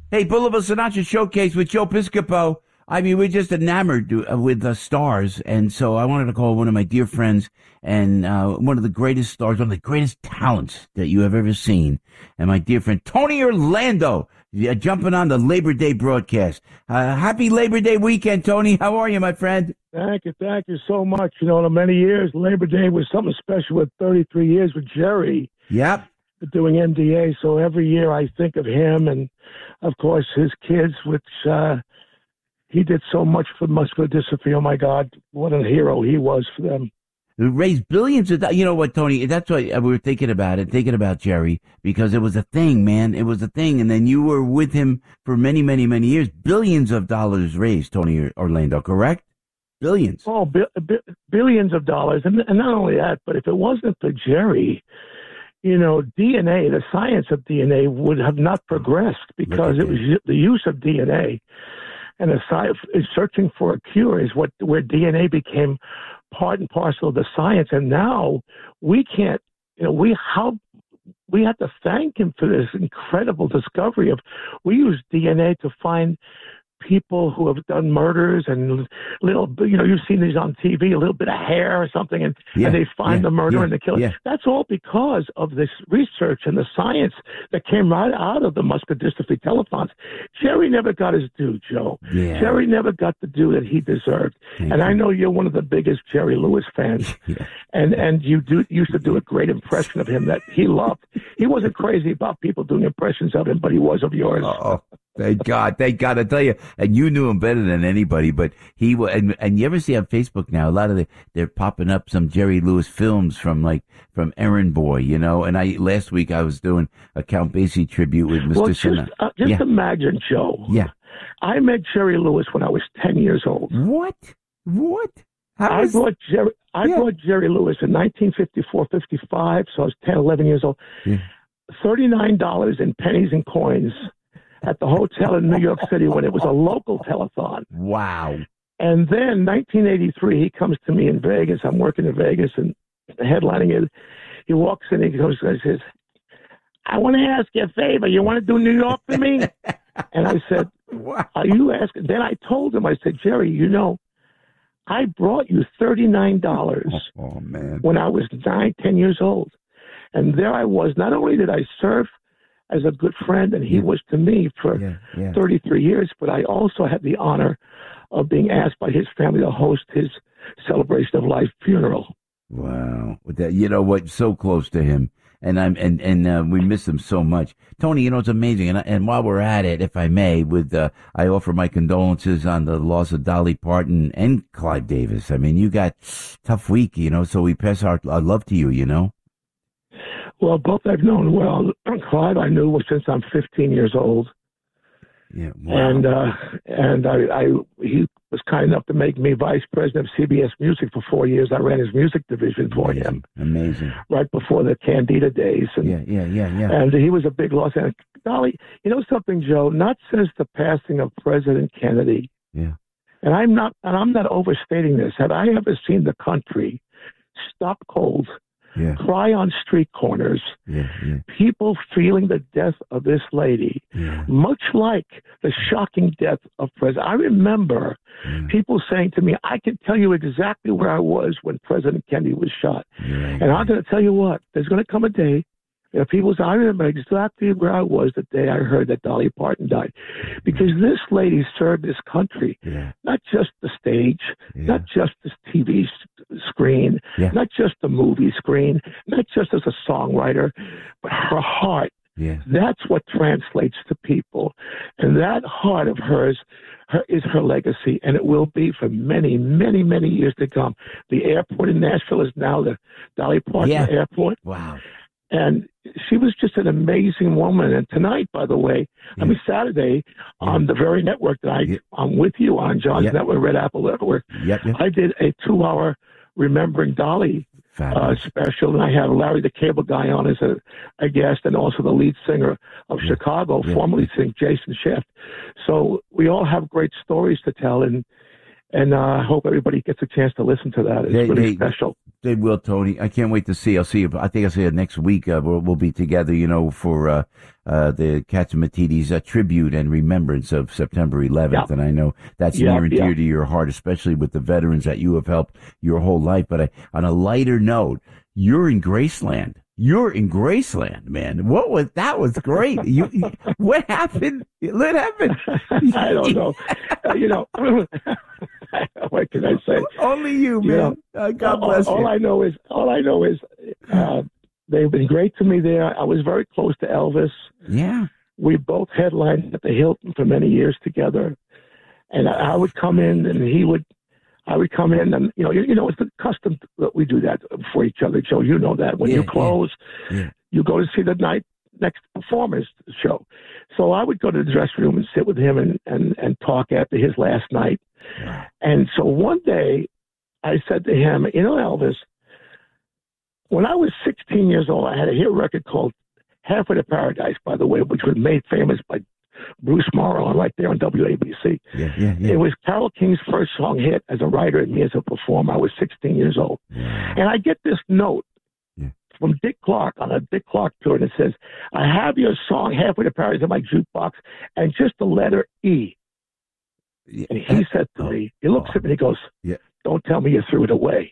Hey, Boulevard Sinatra Showcase with Joe Piscopo. I mean, we're just enamored with the stars. And so I wanted to call one of my dear friends and one of the greatest stars, one of the greatest talents that you have ever seen. And my dear friend, Tony Orlando, jumping on the Labor Day broadcast. Happy Labor Day weekend, Tony. How are you, my friend? Thank you so much. You know, in many years, Labor Day was something special with 33 years with Jerry. Yep. Doing MDA. So every year I think of him and, of course, his kids, which he did so much for muscular dystrophy. Oh, my God, what a hero he was for them. Raised billions of dollars. You know what, Tony? That's what we were thinking about Jerry, because it was a thing, man. It was a thing. And then you were with him for many, many, many years. Billions of dollars raised, Tony Orlando, correct? Billions. Oh, billions of dollars. And not only that, but if it wasn't for Jerry, you know, DNA, the science of DNA would have not progressed because it was the use of DNA. And searching for a cure is where DNA became part and parcel of the science. And now we can't, you know, we have to thank him for this incredible discovery of, we use DNA to find people who have done murders and little, you know, you've seen these on TV, a little bit of hair or something, and they find the murderer and the killer. Yeah. That's all because of this research and the science that came right out of the muscular dystrophy telethons. Jerry never got his due, Joe. Yeah. Jerry never got the due that he deserved. And I know you're one of the biggest Jerry Lewis fans, and you used to do a great impression of him that he loved. He wasn't crazy about people doing impressions of him, but he was of yours. Uh-oh. Thank God. I tell you, and you knew him better than anybody, but he was, and you ever see on Facebook now, a lot of they're popping up some Jerry Lewis films from Errand Boy, you know, and last week I was doing a Count Basie tribute with Mr. Sinatra. Just imagine, Joe. Yeah. I met Jerry Lewis when I was 10 years old. What? I brought Jerry Lewis in 1954, 55, so I was 10, 11 years old. Yeah. $39 in pennies and coins at the hotel in New York City when it was a local telethon. Wow. And then 1983, he comes to me in Vegas. I'm working in Vegas and headlining it. He walks in and he goes, and says, I want to ask you a favor. You want to do New York for me? And I said, wow. Are you asking? Then I told him, I said, Jerry, you know, I brought you $39 when I was 9, 10 years old. And there I was. Not only did I serve as a good friend, and he was to me for 33 years, but I also had the honor of being asked by his family to host his celebration of life funeral. Wow. You know what? So close to him. And we miss him so much. Tony, you know, it's amazing. And while we're at it, if I may, I offer my condolences on the loss of Dolly Parton and Clive Davis. I mean, you got tough week, you know, so we pass our love to you, you know. Well, both I've known well. Clive I knew since I'm 15 years old. Yeah, wow. And he was kind enough to make me vice president of CBS Music for 4 years. I ran his music division for him. Amazing. Right before the Candida days. And, And he was a big loss. And Dolly, you know something, Joe? Not since the passing of President Kennedy. Yeah. And I'm not overstating this. Had I ever seen the country stop cold, cry on street corners, people feeling the death of this lady, much like the shocking death of President. I remember people saying to me, I can tell you exactly where I was when President Kennedy was shot. And I'm going to tell you what, there's going to come a day, you know, people say, I remember exactly where I was the day I heard that Dolly Parton died. Because this lady served this country, not just the stage, not just the TV screen, not just the movie screen, not just as a songwriter, but her heart. Yeah. That's what translates to people. And that heart of hers is her legacy, and it will be for many, many, many years to come. The airport in Nashville is now the Dolly Parton Airport. Wow. And she was just an amazing woman. And tonight, by the way, Saturday, on the very network that I'm with you on, John's Network, Red Apple Network, I did a 2-hour Remembering Dolly special. And I had Larry the Cable Guy on as a guest, and also the lead singer of Chicago, formerly sing Jason Shaft. So we all have great stories to tell, and I hope everybody gets a chance to listen to that. It's really special. They will, Tony. I can't wait to see. I'll see you. I think I'll see you next week. We'll be together, for the Catsimatidis tribute and remembrance of September 11th. Yep. And I know that's near and dear to your heart, especially with the veterans that you have helped your whole life. But on a lighter note, you're in Graceland. You're in Graceland, man. That was great. What happened? What happened? I don't know. What can I say? Only you, man. God bless you. All I know is they've been great to me there. I was very close to Elvis. Yeah. We both headlined at the Hilton for many years together. And I would come in and I would come in and, it's the custom that we do that for each other, Joe. You know that. When you close, you go to see the next performer's show. So I would go to the dressing room and sit with him and talk after his last night. Wow. And so one day I said to him, Elvis, when I was 16 years old, I had a hit record called Halfway to Paradise, by the way, which was made famous by Bruce Morrow right there on WABC. Yeah. It was Carole King's first song hit as a writer and me as a performer. I was 16 years old. Yeah. And I get this note from Dick Clark on a Dick Clark tour, and it says, I have your song Halfway to Paradise in my jukebox and just the letter E. Yeah. And he said to me, he looks at me and he goes, don't tell me you threw it away.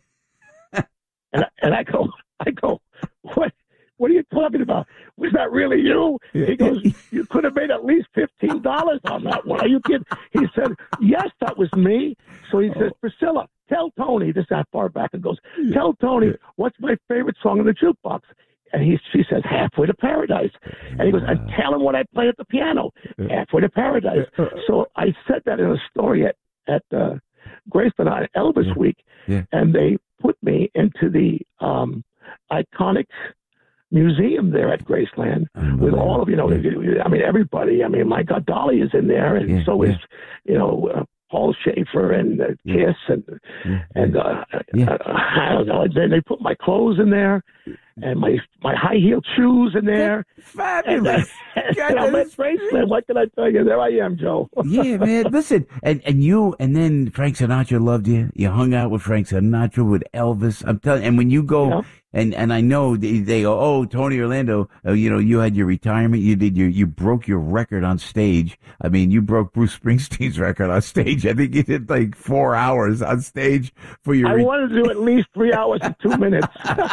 and I go, what? What are you talking about? Was that really you? He goes, you could have made at least $15 on that one. Are you kidding? He said, yes, that was me. So he says, Priscilla, tell Tony, this is that far back, and goes, tell Tony, what's my favorite song in the jukebox? And she says, Halfway to Paradise. And he goes, and tell him what I play at the piano, Halfway to Paradise. So I said that in a story at Graceland on Elvis Week, and they put me into the iconic museum there at Graceland with all of, everybody. My God, Dolly is in there, and so is, Paul Schaefer and Kiss, and I don't know. Then they put my clothes in there, and my high-heeled shoes in there. Fabulous. And I'm at Graceland. What can I tell you? There I am, Joe. Yeah, man. Listen, and then Frank Sinatra loved you. You hung out with Frank Sinatra, with Elvis. I'm telling you, and when you go, and I know they go, oh, Tony Orlando, you had your retirement. You broke your record on stage. I mean, you broke Bruce Springsteen's record on stage. I think you did like 4 hours on stage for your. I wanted to do at least 3 hours and 2 minutes.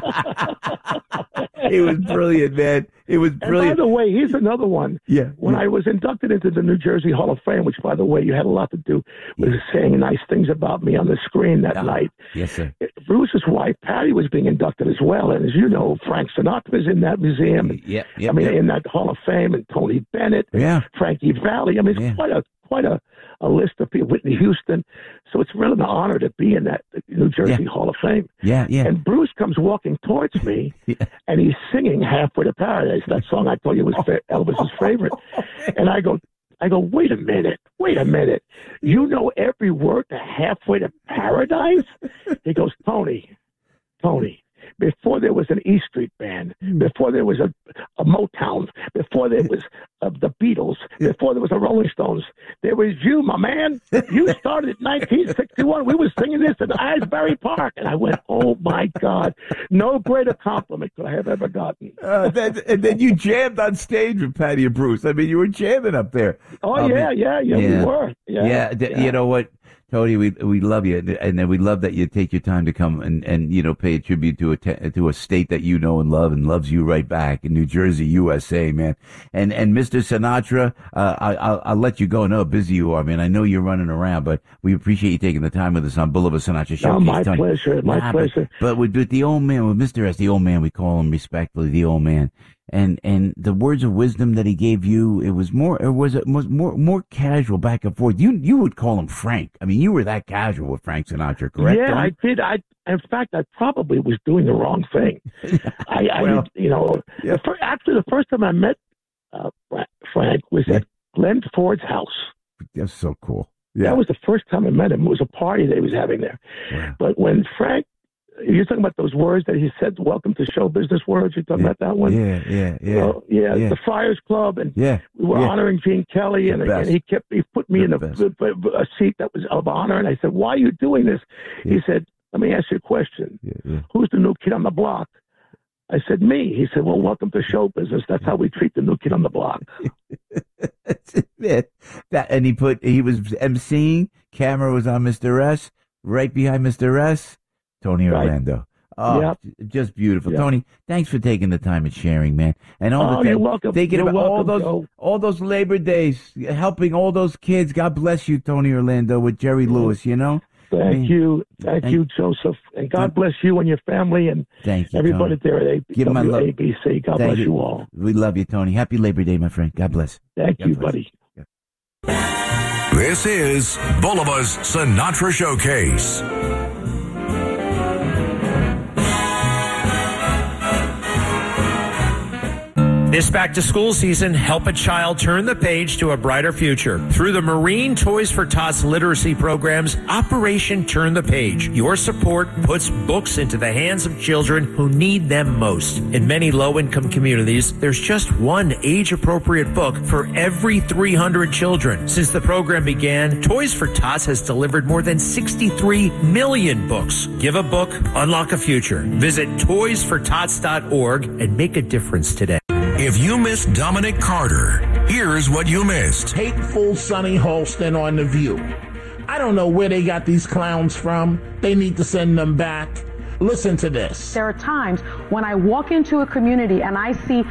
It was brilliant, man. It was brilliant. And by the way, here's another one. Yeah. When I was inducted into the New Jersey Hall of Fame, which, by the way, you had a lot to do with saying nice things about me on the screen that night. Yes, sir. Bruce's wife, Patty, was being inducted as well. And as you know, Frank Sinatra was in that museum. In that Hall of Fame, and Tony Bennett, and Frankie Valli. It's quite a list of people, Whitney Houston. So it's really an honor to be in that New Jersey Hall of Fame. Yeah. And Bruce comes walking towards me, and he's singing Halfway to Paradise, that song I told you was Elvis's favorite. And I go, wait a minute. You know every word to Halfway to Paradise? He goes, Tony, before there was an E Street Band, before there was a Motown, before there was the Beatles, before there was the Rolling Stones, there was you, my man. You started in 1961. We were singing this in Asbury Park. And I went, oh, my God. No greater compliment could I have ever gotten. And then you jammed on stage with Patty and Bruce. I mean, you were jamming up there. Oh, we were. You know what? Tony, we love you, and we love that you take your time to come and pay a tribute to a state that you know and love and loves you right back in New Jersey, USA, man. And Mr. Sinatra, I'll let you go. I know how busy you are, man. I know you're running around, but we appreciate you taking the time with us on Boulevard Sinatra Showcase. Oh, my pleasure, my pleasure. But with the old man, with Mr. S, the old man, we call him respectfully the old man. And the words of wisdom that he gave you, it was more casual back and forth. You would call him Frank. I mean, you were that casual with Frank Sinatra, correct? Yeah, I did. In fact, I probably was doing the wrong thing. Actually, the first time I met Frank was at Glenn Ford's house. That's so cool. Yeah. That was the first time I met him. It was a party that he was having there. Wow. But when Frank, you're talking about those words that he said, welcome to show business words. You're talking about that one? Yeah. The Friars Club. And we were honoring Gene Kelly. And he put me in a seat that was of honor. And I said, why are you doing this? He said, let me ask you a question. Who's the new kid on the block? I said, me. He said, well, welcome to show business. That's how we treat the new kid on the block. That's it. And he was emceeing. Camera was on Mr. S. Right behind Mr. S, Tony Orlando. Oh, just beautiful. Yep. Tony, thanks for taking the time and sharing, man. And you're welcome. Thinking about all those Labor Days, helping all those kids. God bless you, Tony Orlando, with Jerry Lewis, you know? Thank you, Joseph, and God bless you and your family and everybody there at ABC. God bless you all. We love you, Tony. Happy Labor Day, my friend. God bless. Thank you, buddy. This is Bulava's Sinatra Showcase. This back-to-school season, help a child turn the page to a brighter future. Through the Marine Toys for Tots literacy programs, Operation Turn the Page. Your support puts books into the hands of children who need them most. In many low-income communities, there's just one age-appropriate book for every 300 children. Since the program began, Toys for Tots has delivered more than 63 million books. Give a book, unlock a future. Visit toysfortots.org and make a difference today. If you missed Dominic Carter, here's what you missed. Hateful Sonny Holston on The View. I don't know where they got these clowns from. They need to send them back. Listen to this. There are times when I walk into a community and I see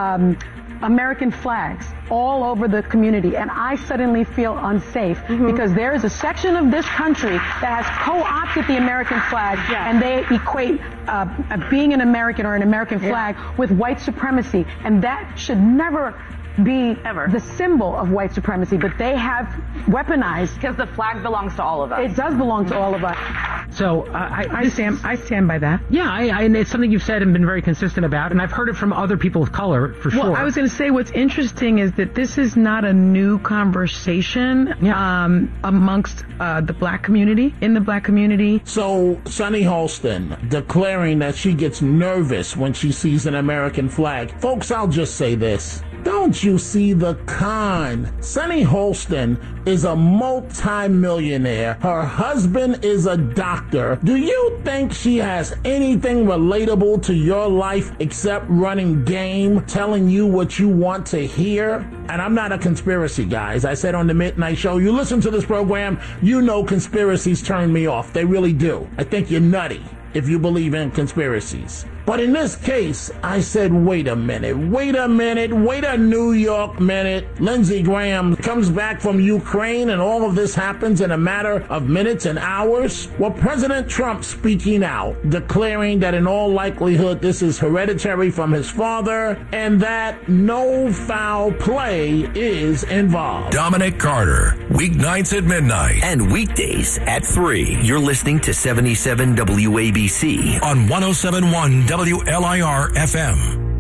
American flags all over the community, and I suddenly feel unsafe because there is a section of this country that has co-opted the American flag, and they equate being an American or an American flag with white supremacy, and that should never be the symbol of white supremacy, but they have weaponized. Because the flag belongs to all of us. It does belong to all of us. So I stand by that. Yeah, and it's something you've said and been very consistent about, and I've heard it from other people of color for sure. Well, I was going to say what's interesting is that this is not a new conversation amongst the black community, in the black community. So Sonny Holston declaring that she gets nervous when she sees an American flag. Folks, I'll just say this. Don't you see the con? Sonny Holston is a multi-millionaire. Her husband is a doctor. Do you think she has anything relatable to your life except running game, telling you what you want to hear? And I'm not a conspiracy guy. As I said on the Midnight Show, you listen to this program, you know conspiracies turn me off. They really do. I think you're nutty if you believe in conspiracies. But in this case, I said, wait a New York minute. Lindsey Graham comes back from Ukraine and all of this happens in a matter of minutes and hours. Well, President Trump speaking out, declaring that in all likelihood this is hereditary from his father and that no foul play is involved. Dominic Carter, weeknights at midnight. And weekdays at 3. You're listening to 77 WABC on 107.1 WLIR FM.